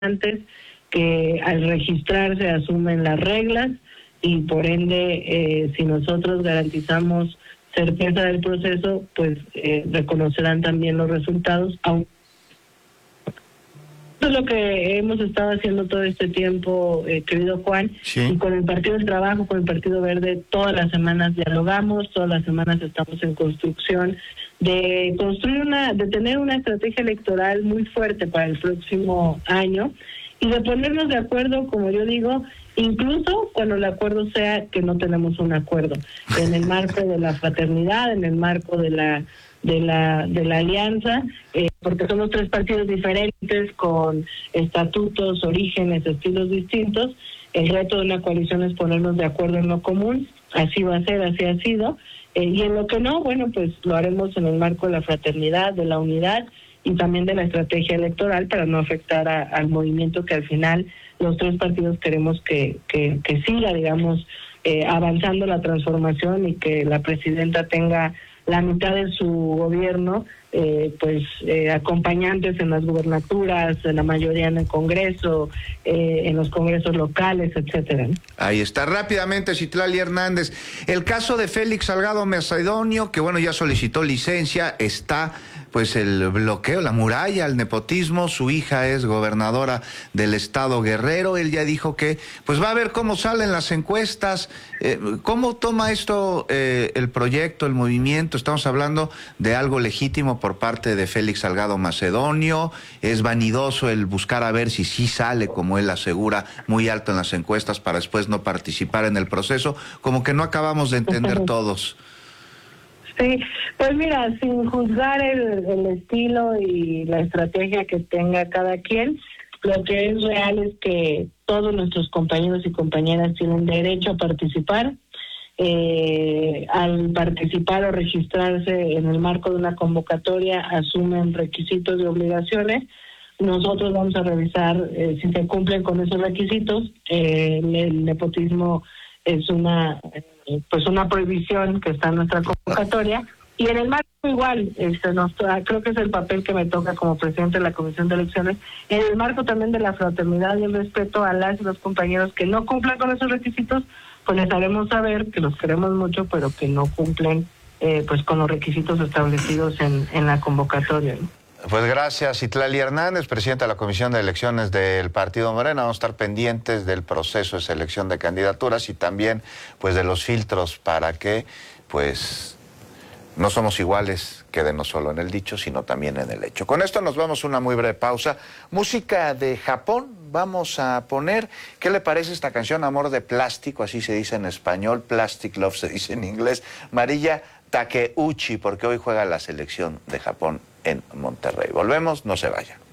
antes, que al registrarse asumen las reglas y por ende, si nosotros garantizamos certeza del proceso, pues reconocerán también los resultados. Eso es lo que hemos estado haciendo todo este tiempo, querido Juan, sí. Y con el Partido del Trabajo, con el Partido Verde, todas las semanas dialogamos, todas las semanas estamos en construcción de construir de tener una estrategia electoral muy fuerte para el próximo año y de ponernos de acuerdo, como yo digo, incluso cuando el acuerdo sea que no tenemos un acuerdo, en el marco de la fraternidad, en el marco de la alianza, porque somos tres partidos diferentes con estatutos, orígenes, estilos distintos. El reto de una coalición es ponernos de acuerdo en lo común, así va a ser, así ha sido, y en lo que no, bueno, pues lo haremos en el marco de la fraternidad, de la unidad y también de la estrategia electoral para no afectar al movimiento que al final los tres partidos queremos que siga, digamos, avanzando la transformación y que la presidenta tenga la mitad de su gobierno, acompañantes en las gubernaturas, en la mayoría en el Congreso, en los congresos locales, etcétera. Ahí está. Rápidamente, Citlali Hernández, el caso de Félix Salgado Macedonio, que bueno, ya solicitó licencia, está pues el bloqueo, la muralla, el nepotismo, su hija es gobernadora del estado Guerrero, él ya dijo que pues va a ver cómo salen las encuestas. ¿Cómo toma esto el proyecto, el movimiento? Estamos hablando de algo legítimo por parte de Félix Salgado Macedonio, es vanidoso el buscar a ver si sí sale, como él asegura, muy alto en las encuestas para después no participar en el proceso, como que no acabamos de entender todos. Sí, pues mira, sin juzgar el estilo y la estrategia que tenga cada quien, lo que es real es que todos nuestros compañeros y compañeras tienen derecho a participar. Al participar o registrarse en el marco de una convocatoria, asumen requisitos y obligaciones. Nosotros vamos a revisar si se cumplen con esos requisitos. El nepotismo es una prohibición que está en nuestra convocatoria, y en el marco igual, creo que es el papel que me toca como presidente de la Comisión de Elecciones, en el marco también de la fraternidad y el respeto a las y los compañeros que no cumplan con esos requisitos, pues les haremos saber que los queremos mucho, pero que no cumplen pues con los requisitos establecidos en la convocatoria, ¿no? Pues gracias, Citlali Hernández, presidenta de la Comisión de Elecciones del Partido Morena. Vamos a estar pendientes del proceso de selección de candidaturas y también pues de los filtros para que pues no somos iguales, quede no solo en el dicho, sino también en el hecho. Con esto nos vamos a una muy breve pausa. Música de Japón vamos a poner. ¿Qué le parece esta canción? Amor de plástico, así se dice en español. Plastic Love se dice en inglés. Mariya Takeuchi, porque hoy juega la selección de Japón en Monterrey. Volvemos, no se vayan.